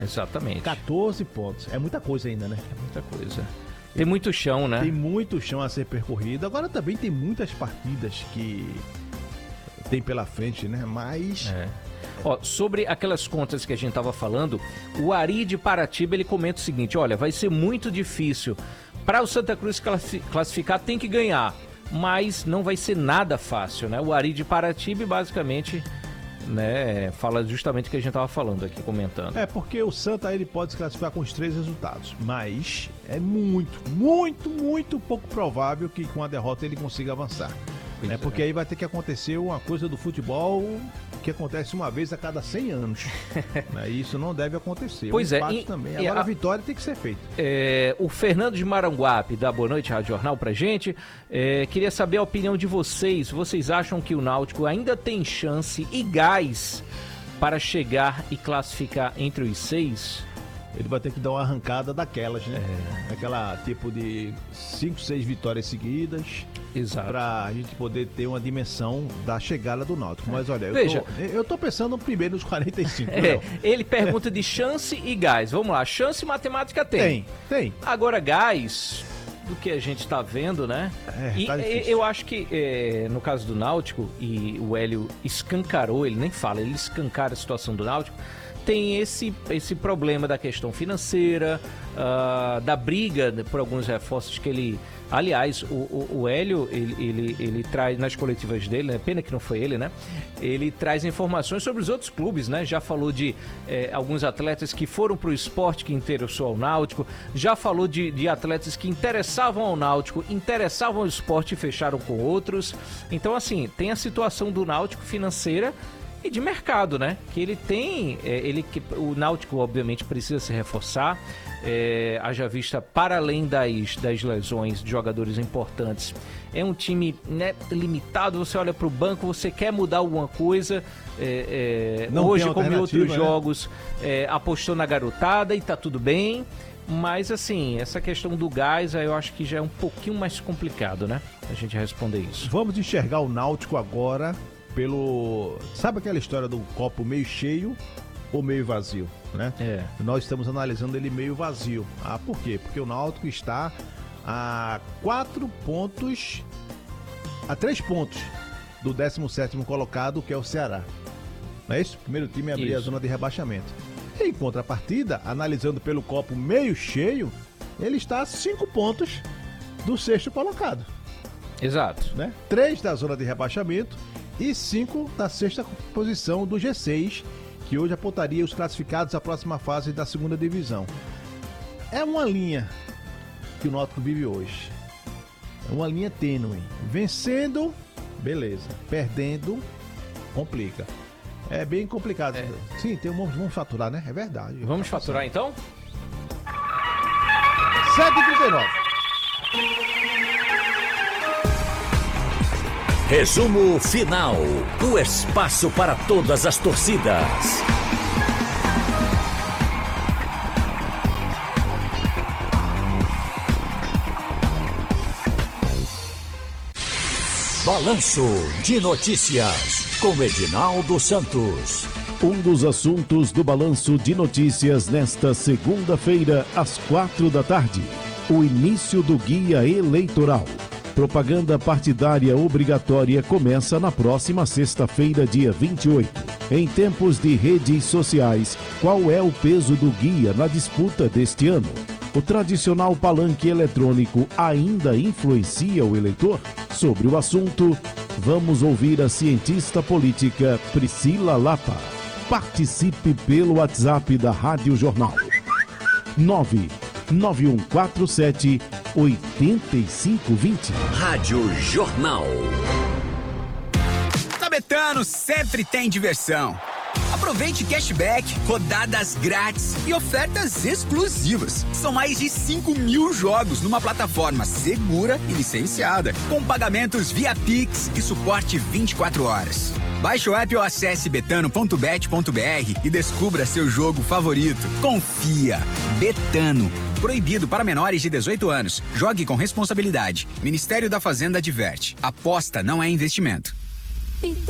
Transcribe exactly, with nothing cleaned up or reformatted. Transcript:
Exatamente. quatorze pontos. É muita coisa ainda, né? É muita coisa. Tem muito chão, né? Tem muito chão a ser percorrido. Agora também tem muitas partidas que tem pela frente, né? Mas... É. Ó, sobre aquelas contas que a gente tava falando, o Ari de Paratiba, ele comenta o seguinte, olha, vai ser muito difícil. Para o Santa Cruz classificar, tem que ganhar, mas não vai ser nada fácil, né? O Ari de Paratiba, basicamente, né, fala justamente o que a gente tava falando aqui, comentando. É, porque o Santa, ele pode se classificar com os três resultados, mas é muito, muito, muito pouco provável que com a derrota ele consiga avançar. É porque aí vai ter que acontecer uma coisa do futebol que acontece uma vez a cada cem anos. Isso não deve acontecer. Pois o é. E, também. E Agora a, a vitória tem que ser feita. É, o Fernando de Maranguape, da Boa Noite Rádio Jornal pra gente, é, queria saber a opinião de vocês. Vocês acham que o Náutico ainda tem chance e gás para chegar e classificar entre os seis? Ele vai ter que dar uma arrancada daquelas, né? É. Aquela tipo de cinco, seis vitórias seguidas. Exato. Pra gente poder ter uma dimensão da chegada do Náutico. Mas olha, eu, Veja, tô, eu tô pensando primeiro nos quarenta e cinco. É, ele pergunta de chance e gás. Vamos lá, chance matemática tem. Tem, tem. Agora gás, do que a gente tá vendo, né? É, e tá difícil. eu acho que é, no caso do Náutico, e o Hélio escancarou, ele nem fala, ele escancara a situação do Náutico, tem esse, esse problema da questão financeira, uh, da briga por alguns reforços que ele... Aliás, o, o, o Hélio, ele, ele, ele traz nas coletivas dele, né? Pena que não foi ele, né? Ele traz informações sobre os outros clubes, né? Já falou de eh, alguns atletas que foram para o esporte que interessou ao Náutico, já falou de, de atletas que interessavam ao Náutico, interessavam ao esporte e fecharam com outros. Então, assim, tem a situação do Náutico financeira e de mercado, né? Que ele tem, é, ele, que, o Náutico obviamente precisa se reforçar, é, haja vista para além das, das lesões de jogadores importantes. É um time, né, limitado, você olha para o banco, você quer mudar alguma coisa, é, é, hoje como em outros né? jogos, é, apostou na garotada e tá tudo bem, mas assim, essa questão do gás eu acho que já é um pouquinho mais complicado, né? A gente responder isso. Vamos enxergar o Náutico agora pelo... Sabe aquela história do copo meio cheio ou meio vazio, né? É. Nós estamos analisando ele meio vazio. Ah, por quê? Porque o Náutico está a quatro pontos, a três pontos do décimo sétimo colocado, que é o Ceará. Não é isso? O primeiro time abrir a zona de rebaixamento. Em contrapartida, analisando pelo copo meio cheio, ele está a cinco pontos do sexto colocado. Exato. Né? Três da zona de rebaixamento e cinco da sexta posição do G seis, que hoje apontaria os classificados à próxima fase da segunda divisão. É uma linha que o Náutico vive hoje. É uma linha tênue. Vencendo, beleza. Perdendo, complica. É bem complicado. É. Sim, tem um, vamos faturar, né? É verdade. Vamos faturar então? sete e trinta e nove. Resumo final. O espaço para todas as torcidas. Balanço de Notícias, com Edinaldo Santos. Um dos assuntos do Balanço de Notícias nesta segunda-feira, às quatro da tarde. O início do guia eleitoral. Propaganda partidária obrigatória começa na próxima sexta-feira, dia vinte e oito. Em tempos de redes sociais, qual é o peso do guia na disputa deste ano? O tradicional palanque eletrônico ainda influencia o eleitor? Sobre o assunto, vamos ouvir a cientista política Priscila Lapa. Participe pelo WhatsApp da Rádio Jornal. nove nove um quatro sete oito cinco dois zero. Rádio Jornal. Na Betano sempre tem diversão. Aproveite cashback, rodadas grátis e ofertas exclusivas. São mais de cinco mil jogos numa plataforma segura e licenciada, com pagamentos via Pix e suporte vinte e quatro horas. Baixe o app ou acesse betano ponto bet ponto br e descubra seu jogo favorito. Confia. Betano. Proibido para menores de dezoito anos. Jogue com responsabilidade. Ministério da Fazenda adverte. Aposta não é investimento.